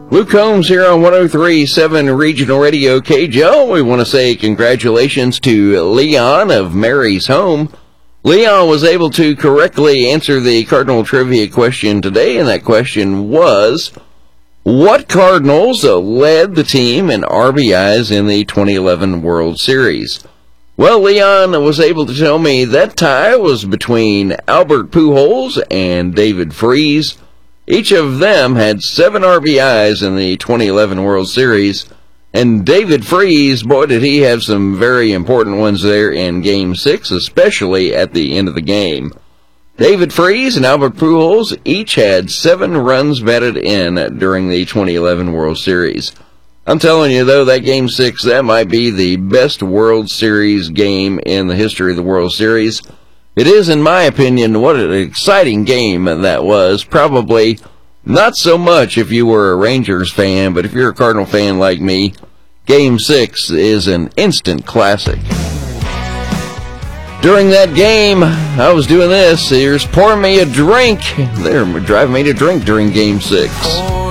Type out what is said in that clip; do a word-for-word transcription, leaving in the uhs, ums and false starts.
Luke Combs here on one oh three point seven Regional Radio K J O. We want to say congratulations to Leon of Mary's Home. Leon was able to correctly answer the Cardinal trivia question today, and that question was, what Cardinals led the team in R B Is in the twenty eleven World Series? Well, Leon was able to tell me that tie was between Albert Pujols and David Freese. Each of them had seven R B Is in the twenty eleven World Series, and David Freese, boy, did he have some very important ones there in Game six, especially at the end of the game. David Freese and Albert Pujols each had seven runs batted in during the twenty eleven World Series. I'm telling you, though, that Game six, that might be the best World Series game in the history of the World Series. It is, in my opinion, what an exciting game that was. Probably not so much if you were a Rangers fan, but if you're a Cardinal fan like me, Game six is an instant classic. During that game, I was doing this. Here's pouring me a drink. They're driving me to drink during Game six.